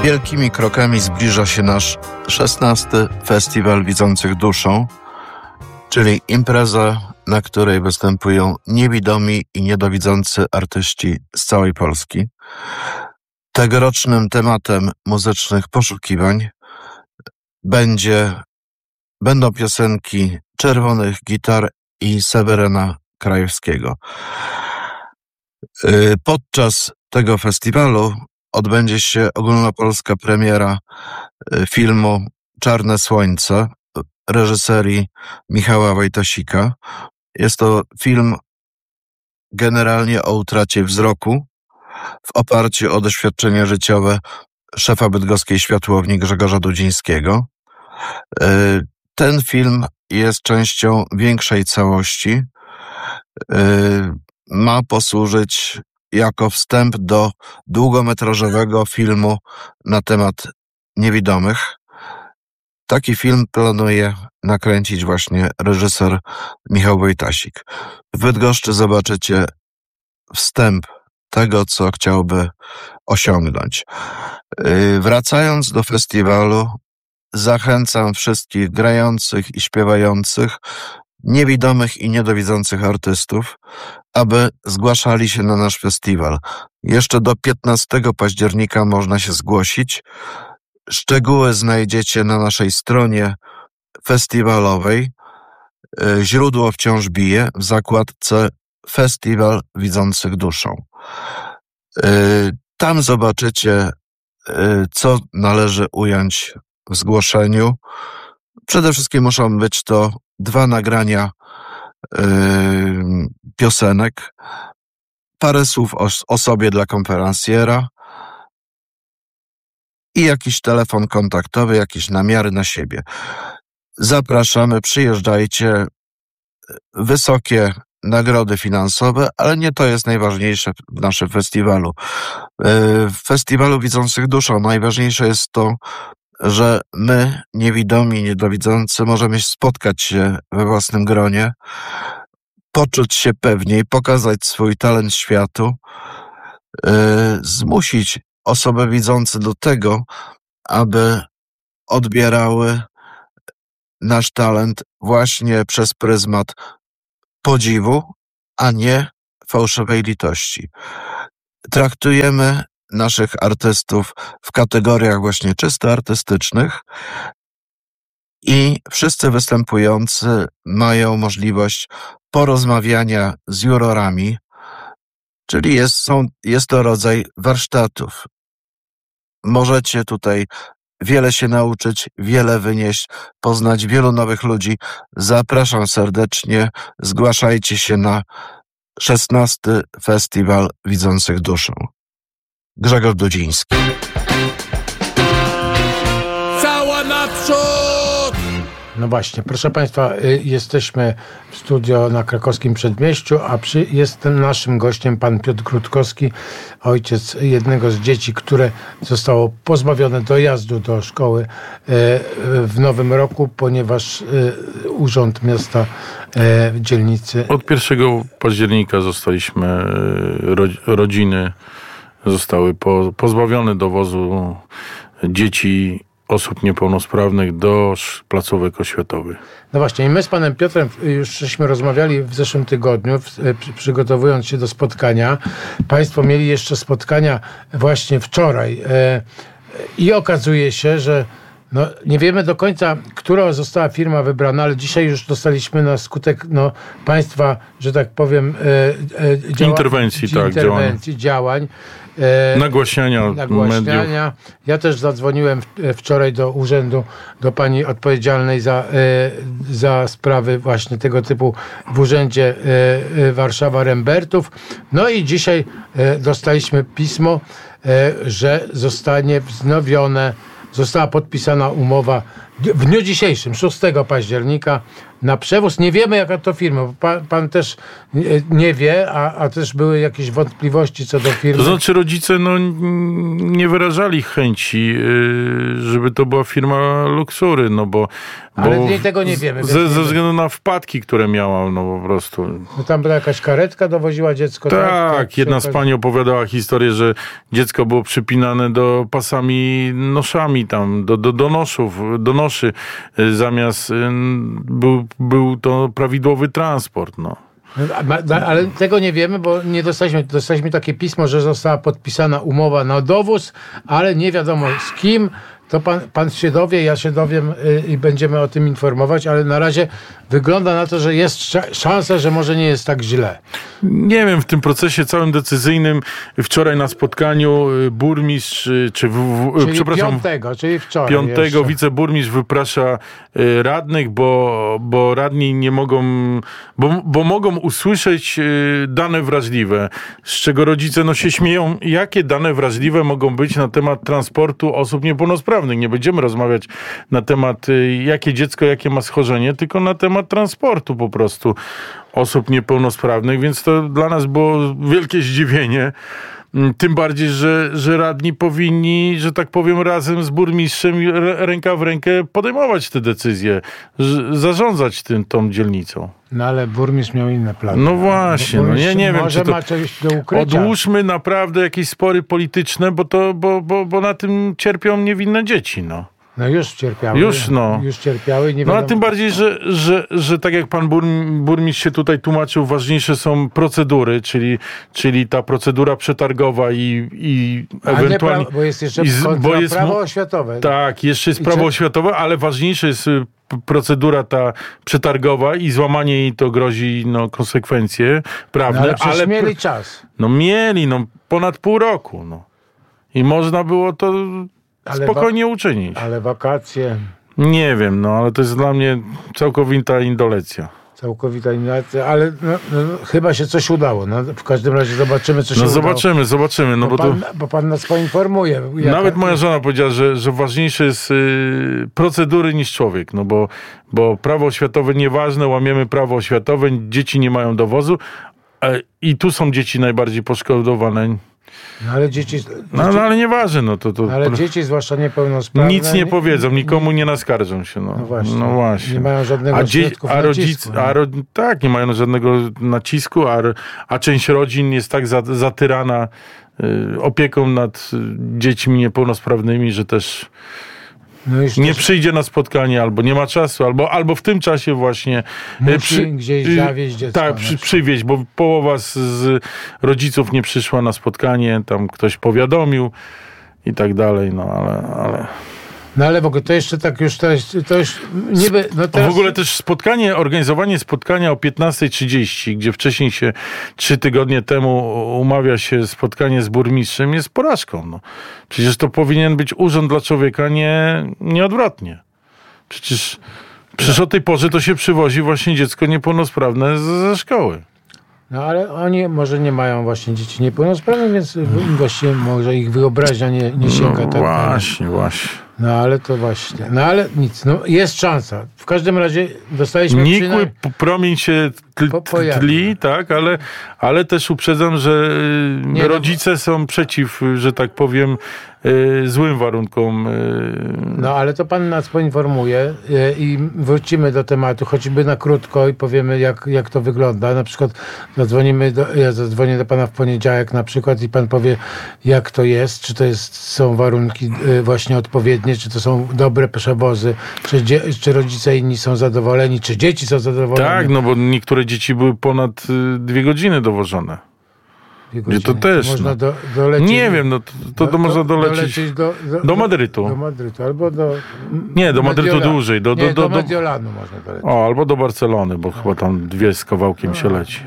Wielkimi krokami zbliża się nasz 16. Festiwal Widzących Duszą, czyli impreza, na której występują niewidomi i niedowidzący artyści z całej Polski. Tegorocznym tematem muzycznych poszukiwań będą piosenki Czerwonych Gitar i Seweryna Krajewskiego. Podczas tego festiwalu odbędzie się ogólnopolska premiera filmu Czarne Słońce reżyserii Michała Wojtasika. Jest to film generalnie o utracie wzroku w oparciu o doświadczenie życiowe szefa bydgoskiej światłowni Grzegorza Dudzińskiego. Ten film jest częścią większej całości. Ma posłużyć jako wstęp do długometrażowego filmu na temat niewidomych. Taki film planuje nakręcić właśnie reżyser Michał Wojtasik. W Bydgoszczy zobaczycie wstęp tego, co chciałby osiągnąć. Wracając do festiwalu, zachęcam wszystkich grających i śpiewających, niewidomych i niedowidzących artystów, aby zgłaszali się na nasz festiwal. Jeszcze do 15 października można się zgłosić. Szczegóły znajdziecie na naszej stronie festiwalowej. Źródło wciąż bije w zakładce Festiwal Widzących Duszą. Tam zobaczycie, co należy ująć w zgłoszeniu. Przede wszystkim muszą być to 2 nagrania piosenek, parę słów o sobie dla konferencjera i jakiś telefon kontaktowy, jakieś namiary na siebie. Zapraszamy, przyjeżdżajcie. Wysokie nagrody finansowe, ale nie to jest najważniejsze w naszym festiwalu. W Festiwalu Widzących Duszą najważniejsze jest to, że my, niewidomi, niedowidzący, możemy spotkać się we własnym gronie, poczuć się pewniej, pokazać swój talent światu, zmusić osoby widzące do tego, aby odbierały nasz talent właśnie przez pryzmat podziwu, a nie fałszywej litości. Traktujemy naszych artystów w kategoriach właśnie czysto artystycznych i wszyscy występujący mają możliwość porozmawiania z jurorami, czyli jest to rodzaj warsztatów. Możecie tutaj wiele się nauczyć, wiele wynieść, poznać wielu nowych ludzi. Zapraszam serdecznie, zgłaszajcie się na 16. Festiwal Widzących Duszą. Grzegorz Dudziński. Cała naprzód! No właśnie, proszę Państwa, jesteśmy w studio na Krakowskim Przedmieściu, a jest naszym gościem pan Piotr Krótkowski, ojciec jednego z dzieci, które zostało pozbawione dojazdu do szkoły w nowym roku, ponieważ Urząd Miasta dzielnicy... Od 1 października zostaliśmy, rodziny zostały pozbawione dowozu dzieci osób niepełnosprawnych do placówek oświatowych. No właśnie, i my z panem Piotrem już żeśmy rozmawiali w zeszłym tygodniu, przygotowując się do spotkania. Państwo mieli jeszcze spotkania właśnie wczoraj i okazuje się, że nie wiemy do końca, która została firma wybrana, ale dzisiaj już dostaliśmy na skutek państwa, że tak powiem, działań. Nagłaśniania. Ja też zadzwoniłem wczoraj do urzędu, do pani odpowiedzialnej za sprawy właśnie tego typu w urzędzie Warszawa-Rembertów. No i dzisiaj dostaliśmy pismo, że została podpisana umowa w dniu dzisiejszym, 6 października, na przewóz. Nie wiemy, jaka to firma, bo pan też nie wie, a też były jakieś wątpliwości co do firmy. To znaczy rodzice nie wyrażali chęci, żeby to była firma Luxury, ale tego nie wiemy. Ze względu na wpadki, które miała, po prostu. No tam była jakaś karetka, dowoziła dziecko. Tak, jedna z pani opowiadała historię, że dziecko było przypinane do pasami noszami tam, do noszy, zamiast był to prawidłowy transport, Ale tego nie wiemy, bo nie dostaliśmy takie pismo, że została podpisana umowa na dowóz, ale nie wiadomo z kim. To pan się dowie, ja się dowiem i będziemy o tym informować, ale na razie wygląda na to, że jest szansa, że może nie jest tak źle. Nie wiem, w tym procesie całym decyzyjnym wczoraj na spotkaniu burmistrz, czyli wczoraj. 5 wiceburmistrz wyprasza radnych, bo radni nie mogą, bo mogą usłyszeć dane wrażliwe, z czego rodzice się śmieją, jakie dane wrażliwe mogą być na temat transportu osób niepełnosprawnych. Nie będziemy rozmawiać na temat, jakie dziecko, jakie ma schorzenie, tylko na temat transportu po prostu osób niepełnosprawnych, więc to dla nas było wielkie zdziwienie. Tym bardziej, że radni powinni, że tak powiem, razem z burmistrzem ręka w rękę podejmować te decyzje, zarządzać tą dzielnicą. No ale burmistrz miał inne plany. No właśnie, ja nie wiem, może ma coś do ukrycia. Odłóżmy naprawdę jakieś spory polityczne, bo na tym cierpią niewinne dzieci, No już cierpiały. Już cierpiały. Nie a tym bardziej, że tak jak pan burmistrz się tutaj tłumaczył, ważniejsze są procedury, czyli ta procedura przetargowa i ewentualnie... bo jest jeszcze prawo oświatowe. Tak, jeszcze jest prawo oświatowe, ale ważniejsze jest procedura ta przetargowa i złamanie jej to grozi konsekwencje prawne. Ale mieli czas. Mieli, ponad pół roku. I można było to... spokojnie uczynić. Ale wakacje... Nie wiem, ale to jest dla mnie całkowita indolencja. Ale chyba się coś udało. W każdym razie zobaczymy, co się udało. Zobaczymy. Bo pan nas poinformuje. Nawet moja żona powiedziała, że ważniejsze jest procedury niż człowiek. Bo prawo oświatowe nieważne, łamiemy prawo oświatowe, dzieci nie mają dowozu i tu są dzieci najbardziej poszkodowane. Ale dzieci... ale nieważne, Ale dzieci, zwłaszcza niepełnosprawne... Nic nie powiedzą, nikomu nie naskarżą się. No właśnie. Nie mają żadnego środków nacisku. Tak, nie mają żadnego nacisku, a część rodzin jest tak zatyrana opieką nad dziećmi niepełnosprawnymi, że też... nie przyjdzie na spotkanie, albo nie ma czasu, albo w tym czasie właśnie gdzieś zawieźć dziecko. Tak, przywieźć, bo połowa z rodziców nie przyszła na spotkanie, tam ktoś powiadomił i tak dalej, ale... ale w ogóle to jeszcze tak już teraz, to już niby... Teraz... W ogóle też organizowanie spotkania o 15:30, gdzie wcześniej 3 tygodnie temu umawia się spotkanie z burmistrzem, jest porażką. Przecież to powinien być urząd dla człowieka, nie odwrotnie. Przecież o tej porze to się przywozi właśnie dziecko niepełnosprawne ze szkoły. Ale oni może nie mają właśnie dzieci niepełnosprawnych, więc właściwie może ich wyobraźnia nie sięga. Właśnie. Ale to właśnie. Ale nic. Jest szansa. W każdym razie dostaliśmy... Nikły promień się tli, tak, ale też uprzedzam, że rodzice są przeciw, że tak powiem, złym warunkom. Ale to pan nas poinformuje i wrócimy do tematu, choćby na krótko i powiemy, jak to wygląda. Na przykład ja zadzwonię do pana w poniedziałek na przykład i pan powie, jak to jest, czy to są warunki właśnie odpowiednie, czy to są dobre przewozy, czy rodzice inni są zadowoleni, czy dzieci są zadowolone. Tak, bo niektóre dzieci były ponad 2 godziny dowożone. Gdzie to też. To można dolecieć. Nie wiem, to można dolecieć do Madrytu. Do Madrytu, albo do... Nie, do Madrytu dłużej. Do Mediolanu można dolecieć. Albo do Barcelony, bo chyba tam 2 z kawałkiem się leci.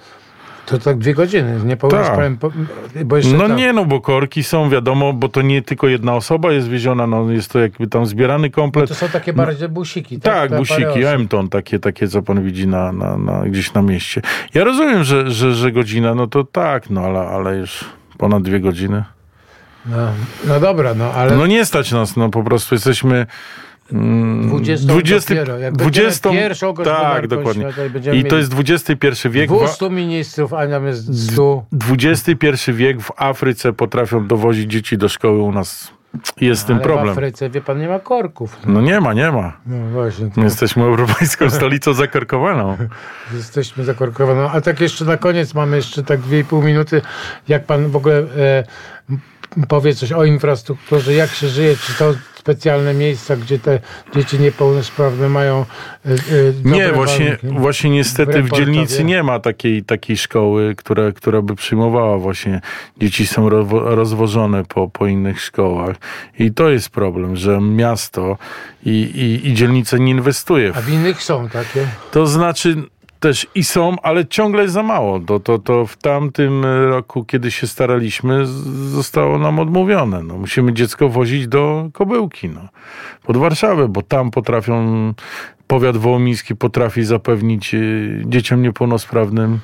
To tak 2 godziny, nie powiem, bo jeszcze bo korki są, wiadomo, bo to nie tylko jedna osoba jest wieziona, jest to jakby tam zbierany komplet. To są takie bardziej busiki. Tak, busiki, Emton, takie co pan widzi gdzieś na mieście. Ja rozumiem, że godzina, to tak, ale już ponad 2 godziny. Dobra, ale... nie stać nas, po prostu jesteśmy 20 dopiero. Jak 20 pierwszą gospodarką tak, dokładnie. świata I to jest XXI wiek. 200 ministrów, a zamiast 100. XXI wiek w Afryce potrafią dowozić dzieci do szkoły, u nas jest z tym problem. W Afryce, wie pan, nie ma korków. No nie ma. No właśnie. My jesteśmy europejską stolicą zakorkowaną. Jesteśmy zakorkowani. A tak jeszcze na koniec, mamy jeszcze tak 2,5 minuty. Jak pan w ogóle powie coś o infrastrukturze, jak się żyje, czy to specjalne miejsca, gdzie te dzieci niepełnosprawne mają Nie, dobre właśnie niestety w dzielnicy Reportowie. nie ma takiej szkoły, która by przyjmowała właśnie. Dzieci są rozwożone po innych szkołach. I to jest problem, że miasto i dzielnica nie inwestuje. A w innych są takie? To znaczy też i są, ale ciągle jest za mało. To w tamtym roku, kiedy się staraliśmy, zostało nam odmówione. No, musimy dziecko wozić do Kobyłki, pod Warszawę, bo tam powiat wołomiński potrafi zapewnić dzieciom niepełnosprawnym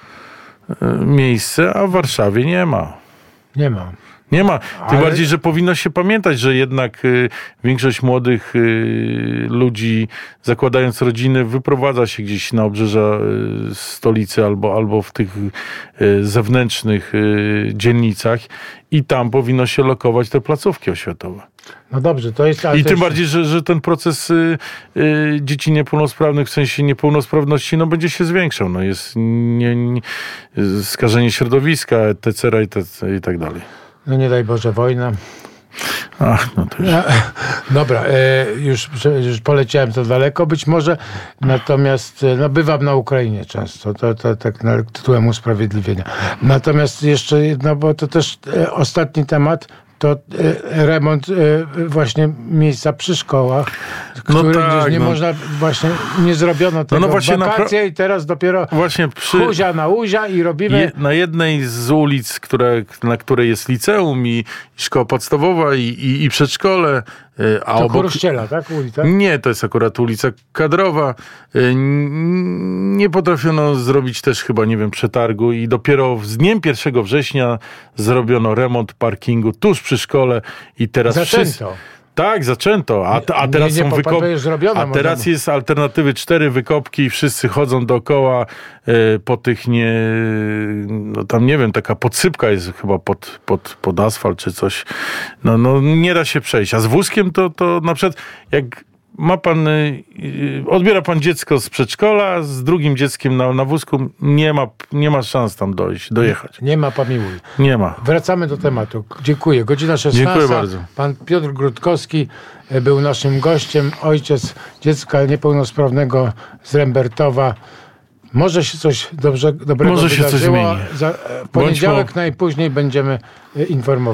miejsce, a w Warszawie nie ma. Nie ma. Tym bardziej, że powinno się pamiętać, że jednak większość młodych ludzi, zakładając rodziny, wyprowadza się gdzieś na obrzeża stolicy albo w tych zewnętrznych dzielnicach i tam powinno się lokować te placówki oświatowe. No dobrze, to jest... I tym bardziej, że ten proces dzieci niepełnosprawnych, w sensie niepełnosprawności, będzie się zwiększał. Jest skażenie środowiska, etc. i tak dalej. No nie daj Boże, wojna. Ach, no to już. Dobra, już poleciałem to daleko być może, natomiast bywam na Ukrainie często, to tak tytułem usprawiedliwienia. Natomiast jeszcze jedno, bo to też ostatni temat, to remont właśnie miejsca przy szkołach, których gdzieś nie można, właśnie nie zrobiono tego właśnie wakacje i teraz dopiero właśnie huzia na łuzia i robimy... Na jednej z ulic, na której jest liceum i szkoła podstawowa i przedszkole, a to obok... Kościela, tak? Ulica? Nie, to jest akurat ulica Kadrowa. Nie potrafiono zrobić też chyba, przetargu i dopiero z dniem 1 września zrobiono remont parkingu tuż przy szkole i teraz Zaczęto. Tak, zaczęto, a teraz są wykopki. A teraz jest alternatywy 4 wykopki i wszyscy chodzą dookoła po tych tam nie wiem, taka podsypka jest chyba pod asfalt czy coś. No nie da się przejść. A z wózkiem to na przykład jak odbiera pan dziecko z przedszkola, z drugim dzieckiem na wózku, nie ma szans tam dojechać. Nie ma, pamiłuj. Nie ma. Wracamy do tematu. Dziękuję. Godzina 16. Dziękuję bardzo. Pan Piotr Grudkowski był naszym gościem, ojciec dziecka niepełnosprawnego z Rembertowa. Może się coś dobrego Może się wydarzyło. coś zmieni. W poniedziałek najpóźniej będziemy informować.